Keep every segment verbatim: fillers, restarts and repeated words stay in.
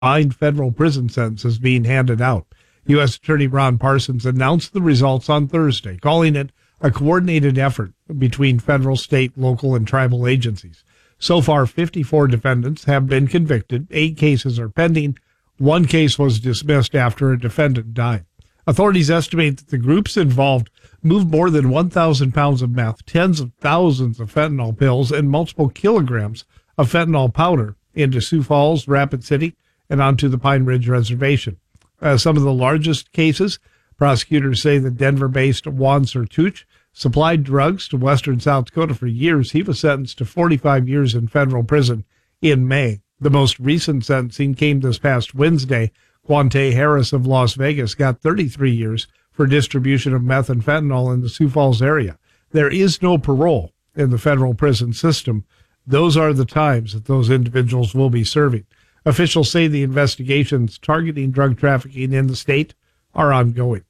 Nine federal prison sentences being handed out. U S. Attorney Ron Parsons announced the results on Thursday, calling it a coordinated effort between federal, state, local, and tribal agencies. So far, fifty-four defendants have been convicted. Eight cases are pending. One case was dismissed after a defendant died. Authorities estimate that the groups involved moved more than one thousand pounds of meth, tens of thousands of fentanyl pills, and multiple kilograms of fentanyl powder into Sioux Falls, Rapid City, and onto the Pine Ridge Reservation. Uh, some of the largest cases, prosecutors say that Denver-based Juan Sertuch supplied drugs to western South Dakota for years. He was sentenced to forty-five years in federal prison in May. The most recent sentencing came this past Wednesday. Quante Harris of Las Vegas got thirty-three years for distribution of meth and fentanyl in the Sioux Falls area. There is no parole in the federal prison system. Those are the times that those individuals will be serving. Officials say the investigations targeting drug trafficking in the state are ongoing.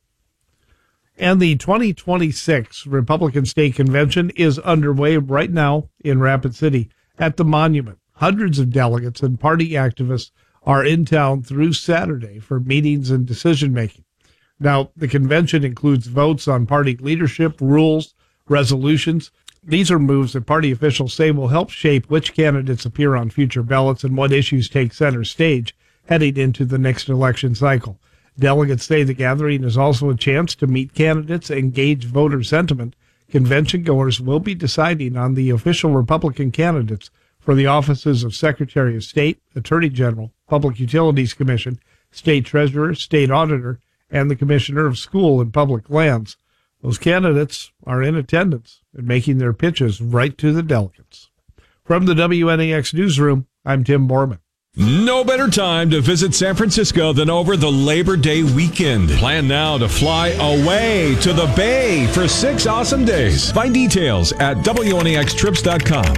And the twenty twenty-six Republican State Convention is underway right now in Rapid City at the Monument. Hundreds of delegates and party activists are in town through Saturday for meetings and decision-making. Now, the convention includes votes on party leadership, rules, resolutions. These are moves that party officials say will help shape which candidates appear on future ballots and what issues take center stage heading into the next election cycle. Delegates say the gathering is also a chance to meet candidates and gauge voter sentiment. Convention goers will be deciding on the official Republican candidates for the offices of Secretary of State, Attorney General, Public Utilities Commission, State Treasurer, State Auditor, and the Commissioner of School and Public Lands. Those candidates are in attendance and making their pitches right to the delegates. From the W N A X Newsroom, I'm Tim Borman. No better time to visit San Francisco than over the Labor Day weekend. Plan now to fly away to the Bay for six awesome days. Find details at W N A X trips dot com.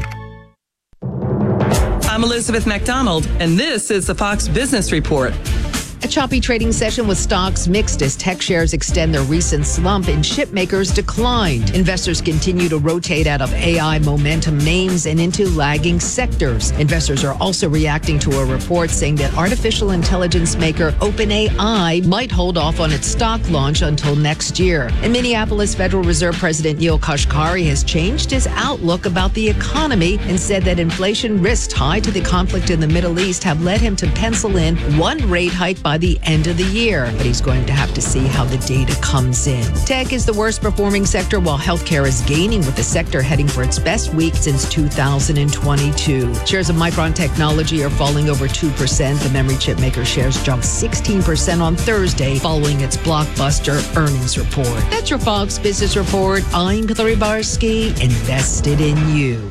I'm Elizabeth McDonald, and this is the Fox Business Report. A choppy trading session with stocks mixed as tech shares extend their recent slump and chipmakers declined. Investors continue to rotate out of A I momentum names and into lagging sectors. Investors are also reacting to a report saying that artificial intelligence maker OpenAI might hold off on its stock launch until next year. And Minneapolis Federal Reserve President Neel Kashkari has changed his outlook about the economy and said that inflation risks tied to the conflict in the Middle East have led him to pencil in one rate hike by the end of the year, but he's going to have to see how the data comes in. Tech is the worst performing sector, while healthcare is gaining, with the sector heading for its best week since two thousand twenty-two. Shares of Micron Technology are falling over two percent. The memory chip maker shares jumped sixteen percent on Thursday following its blockbuster earnings report. That's your Fox Business Report. I'm Hillary Barsky, invested in you.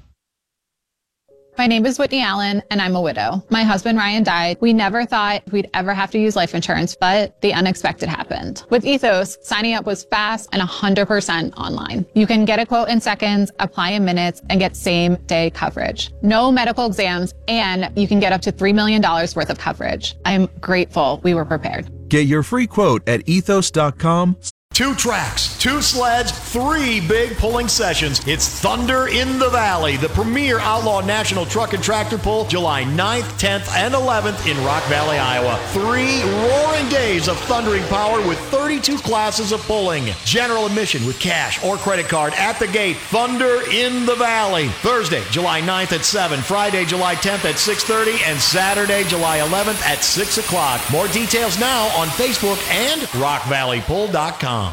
My name is Whitney Allen, and I'm a widow. My husband, Ryan, died. We never thought we'd ever have to use life insurance, but the unexpected happened. With Ethos, signing up was fast and one hundred percent online. You can get a quote in seconds, apply in minutes, and get same-day coverage. No medical exams, and you can get up to three million dollars worth of coverage. I'm grateful we were prepared. Get your free quote at ethos dot com. Two tracks, two sleds, three big pulling sessions. It's Thunder in the Valley, the premier outlaw national truck and tractor pull, July ninth, tenth, and eleventh in Rock Valley, Iowa. Three roaring days of thundering power with thirty-two classes of pulling. General admission with cash or credit card at the gate. Thunder in the Valley. Thursday, July ninth at seven, Friday, July tenth at six thirty, and Saturday, July eleventh at six o'clock. More details now on Facebook and rock valley pull dot com.